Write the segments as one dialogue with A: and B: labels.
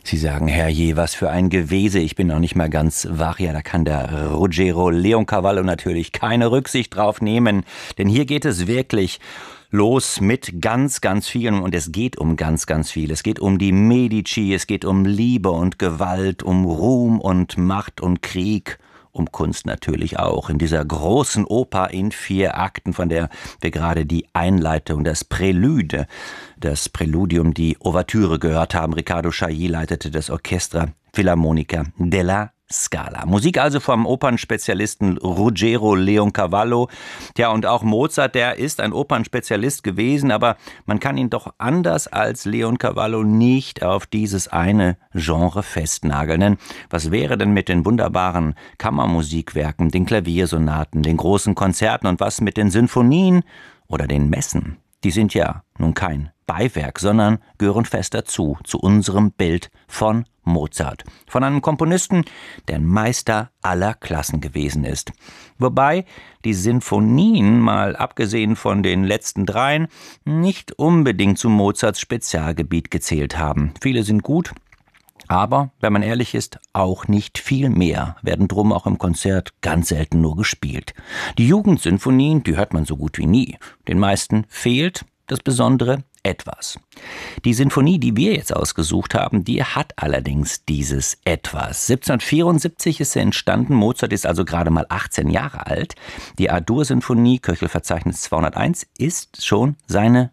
A: Sie sagen, herrje, was für ein Gewese, ich bin noch nicht mal ganz wach. Ja, da kann der Ruggero Leoncavallo natürlich keine Rücksicht drauf nehmen, denn hier geht es wirklich los mit ganz, ganz vielen und es geht um ganz, ganz viel. Es geht um die Medici, es geht um Liebe und Gewalt, um Ruhm und Macht und Krieg. Um Kunst natürlich auch. In dieser großen Oper in 4 Akten, von der wir gerade die Einleitung, das Prälude, das Präludium, die Ouvertüre gehört haben. Riccardo Chailly leitete das Orchestra Filarmonica della Scala. Musik also vom Opernspezialisten Ruggero Leoncavallo. Ja, und auch Mozart, der ist ein Opernspezialist gewesen, aber man kann ihn doch anders als Leoncavallo nicht auf dieses eine Genre festnageln. Denn was wäre denn mit den wunderbaren Kammermusikwerken, den Klaviersonaten, den großen Konzerten und was mit den Sinfonien oder den Messen? Die sind ja nun kein Beiwerk, sondern gehören fest dazu, zu unserem Bild von Mozart. Von einem Komponisten, der ein Meister aller Klassen gewesen ist. Wobei die Sinfonien, mal abgesehen von den letzten 3, nicht unbedingt zu Mozarts Spezialgebiet gezählt haben. Viele sind gut, aber, wenn man ehrlich ist, auch nicht viel mehr, werden drum auch im Konzert ganz selten nur gespielt. Die Jugendsinfonien, die hört man so gut wie nie. Den meisten fehlt das besondere Etwas. Die Sinfonie, die wir jetzt ausgesucht haben, die hat allerdings dieses Etwas. 1774 ist sie entstanden, Mozart ist also gerade mal 18 Jahre alt. Die A-Dur-Sinfonie, Köchelverzeichnis 201, ist schon seine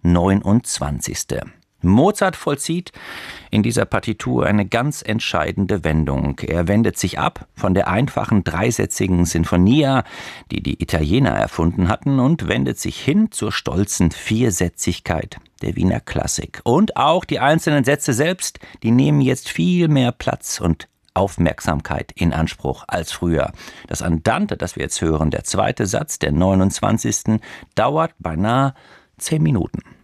A: 29. Mozart vollzieht in dieser Partitur eine ganz entscheidende Wendung. Er wendet sich ab von der einfachen dreisätzigen Sinfonia, die die Italiener erfunden hatten, und wendet sich hin zur stolzen Viersätzigkeit der Wiener Klassik. Und auch die einzelnen Sätze selbst, die nehmen jetzt viel mehr Platz und Aufmerksamkeit in Anspruch als früher. Das Andante, das wir jetzt hören, der zweite Satz, der 29. dauert beinahe 10 Minuten.